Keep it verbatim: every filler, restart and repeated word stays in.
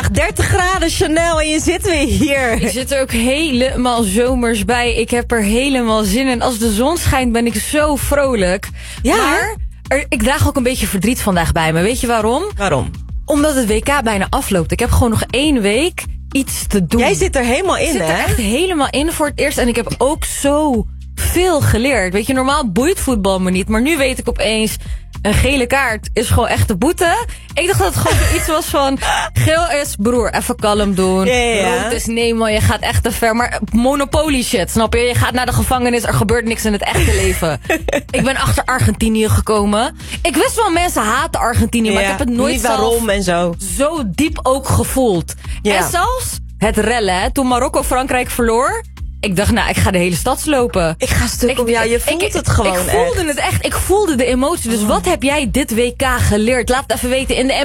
vandaag. dertig graden, Chanel, en je zit weer hier. Ik zit er ook helemaal zomers bij. Ik heb er helemaal zin in. Als de zon schijnt ben ik zo vrolijk. Ja, maar er, ik draag ook een beetje verdriet vandaag bij me. Weet je waarom? Waarom? Omdat het W K bijna afloopt. Ik heb gewoon nog één week iets te doen. Jij zit er helemaal in, hè? Ik zit er hè? echt helemaal in voor het eerst. En ik heb ook zo veel geleerd. Weet je, normaal boeit voetbal me niet. Maar nu weet ik opeens, een gele kaart is gewoon echt de boete. Ik dacht dat het gewoon iets was van, geel is, broer, even kalm doen. Ja, ja, ja. Rood is, nee man, je gaat echt te ver. Maar Monopoly shit, snap je? Je gaat naar de gevangenis, er gebeurt niks in het echte leven. Ik ben achter Argentinië gekomen. Ik wist wel, mensen haten Argentinië, Ja, maar ik heb het nooit niet waarom en zo. zo diep ook gevoeld. Ja. En zelfs het rellen, hè, toen Marokko Frankrijk verloor. Ik dacht, nou, ik ga de hele stad slopen. Ik ga stuk Ik- op jou, je ik- voelt ik- het gewoon Ik voelde echt. het echt, ik voelde de emotie. Dus wat heb jij dit W K geleerd? Laat het even weten in de